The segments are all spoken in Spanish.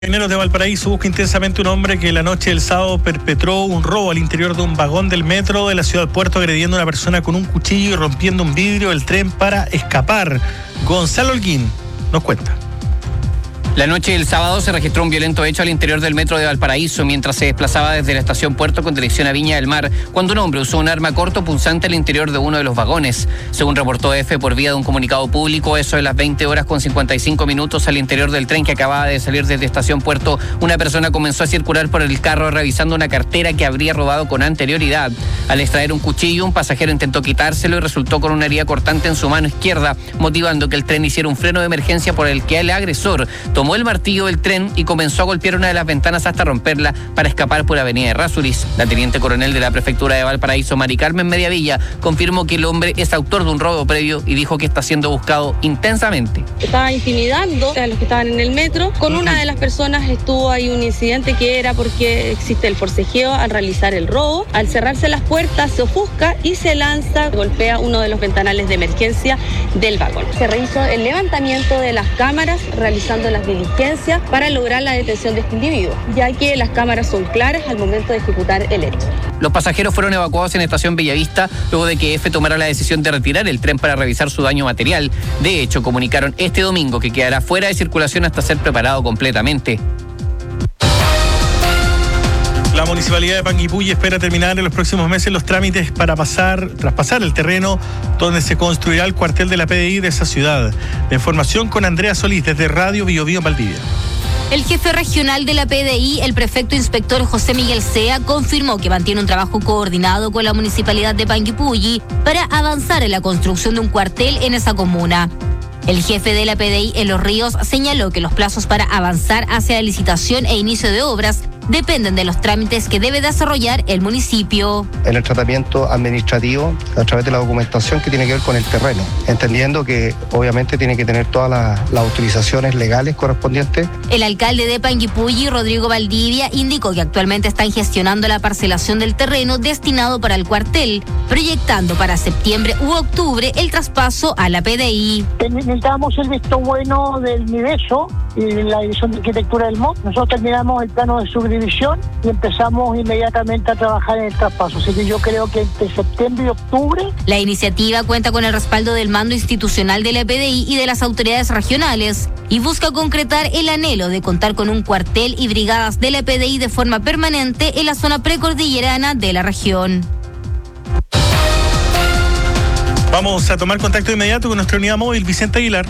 Carabineros de Valparaíso busca intensamente un hombre que la noche del sábado perpetró un robo al interior de un vagón del metro de la ciudad de Puerto, agrediendo a una persona con un cuchillo y rompiendo un vidrio del tren para escapar. Gonzalo Holguín nos cuenta. La noche del sábado se registró un violento hecho al interior del metro de Valparaíso mientras se desplazaba desde la estación Puerto con dirección a Viña del Mar, cuando un hombre usó un arma corto punzante al interior de uno de los vagones. Según reportó EFE por vía de un comunicado público, eso de las 20 horas con 55 minutos al interior del tren que acababa de salir desde estación Puerto, una persona comenzó a circular por el carro revisando una cartera que habría robado con anterioridad. Al extraer un cuchillo, un pasajero intentó quitárselo y resultó con una herida cortante en su mano izquierda, motivando que el tren hiciera un freno de emergencia por el que el agresor tomó el martillo del tren y comenzó a golpear una de las ventanas hasta romperla para escapar por Avenida Errázuriz. La teniente coronel de la prefectura de Valparaíso, Mari Carmen Mediavilla, confirmó que el hombre es autor de un robo previo y dijo que está siendo buscado intensamente. Estaba intimidando a los que estaban en el metro. Con una de las personas estuvo ahí un incidente que era porque existe el forcejeo al realizar el robo. Al cerrarse las puertas se ofusca y se lanza, golpea uno de los ventanales de emergencia del vagón. Se realizó el levantamiento de las cámaras realizando las diligencias para lograr la detención de este individuo, ya que las cámaras son claras al momento de ejecutar el hecho. Los pasajeros fueron evacuados en estación Bellavista luego de que EFE tomara la decisión de retirar el tren para revisar su daño material. De hecho, comunicaron este domingo que quedará fuera de circulación hasta ser preparado completamente. La Municipalidad de Panguipulli espera terminar en los próximos meses los trámites para traspasar el terreno donde se construirá el cuartel de la PDI de esa ciudad. La información con Andrea Solís desde Radio Bio Bio Valdivia. El jefe regional de la PDI, el prefecto inspector José Miguel Sea, confirmó que mantiene un trabajo coordinado con la Municipalidad de Panguipulli para avanzar en la construcción de un cuartel en esa comuna. El jefe de la PDI en Los Ríos señaló que los plazos para avanzar hacia la licitación e inicio de obras dependen de los trámites que debe desarrollar el municipio. En el tratamiento administrativo, a través de la documentación que tiene que ver con el terreno, entendiendo que obviamente tiene que tener todas las autorizaciones legales correspondientes. El alcalde de Panguipulli, Rodrigo Valdivia, indicó que actualmente están gestionando la parcelación del terreno destinado para el cuartel, proyectando para septiembre u octubre el traspaso a la PDI. Necesitamos el visto bueno del Mideso y la Dirección de Arquitectura del MOC. Nosotros terminamos el plano de subdivisión y empezamos inmediatamente a trabajar en el traspaso. Así que yo creo que entre septiembre y octubre. La iniciativa cuenta con el respaldo del mando institucional de la PDI y de las autoridades regionales y busca concretar el anhelo de contar con un cuartel y brigadas de la PDI de forma permanente en la zona precordillerana de la región. Vamos a tomar contacto inmediato con nuestra unidad móvil, Vicente Aguilar.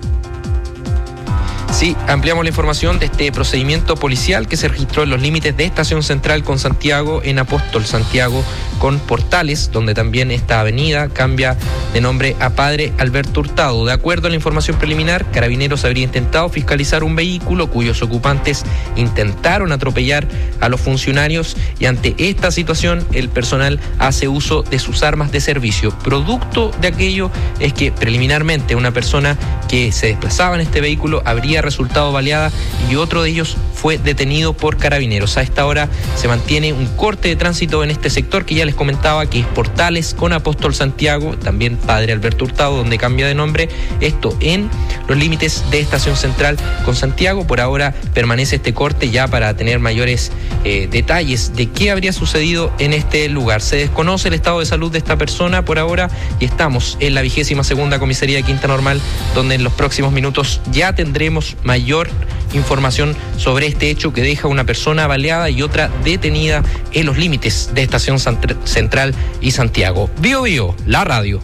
Sí, ampliamos la información de este procedimiento policial que se registró en los límites de Estación Central con Santiago, en Apóstol Santiago con Portales, donde también esta avenida cambia de nombre a Padre Alberto Hurtado. De acuerdo a la información preliminar, Carabineros habría intentado fiscalizar un vehículo cuyos ocupantes intentaron atropellar a los funcionarios y ante esta situación el personal hace uso de sus armas de servicio. Producto de aquello es que preliminarmente una persona que se desplazaba en este vehículo habría resultado baleada y otro de ellos fue detenido por Carabineros. A esta hora se mantiene un corte de tránsito en este sector que ya les comentaba, que es Portales con Apóstol Santiago, también Padre Alberto Hurtado, donde cambia de nombre. Esto en los límites de Estación Central con Santiago. Por ahora permanece este corte ya para tener mayores detalles de qué habría sucedido en este lugar. Se desconoce el estado de salud de esta persona por ahora y estamos en la 22ª comisaría de Quinta Normal, donde en los próximos minutos ya tendremos mayor información sobre este hecho que deja una persona baleada y otra detenida en los límites de Estación Central y Santiago. Bio Bio, la radio.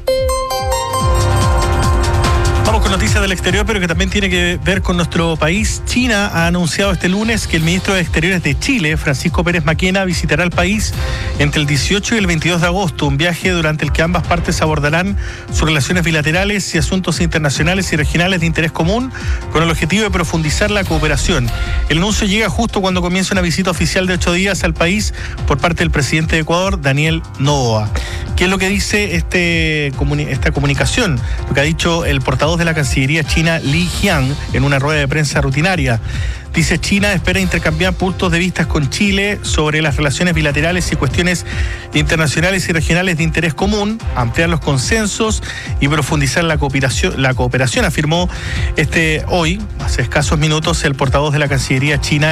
Vamos con noticias del exterior, pero que también tiene que ver con nuestro país. China ha anunciado este lunes que el ministro de Exteriores de Chile, Francisco Pérez Maquena, visitará el país entre el 18 y el 22 de agosto, un viaje durante el que ambas partes abordarán sus relaciones bilaterales y asuntos internacionales y regionales de interés común, con el objetivo de profundizar la cooperación. El anuncio llega justo cuando comienza una visita oficial de 8 días al país por parte del presidente de Ecuador, Daniel Noboa. ¿Qué es lo que dice esta comunicación? Lo que ha dicho el portavoz de de la Cancillería china Li Jian en una rueda de prensa rutinaria. Dice, China espera intercambiar puntos de vista con Chile sobre las relaciones bilaterales y cuestiones internacionales y regionales de interés común, ampliar los consensos y profundizar la cooperación, afirmó hoy, hace escasos minutos, el portavoz de la Cancillería china,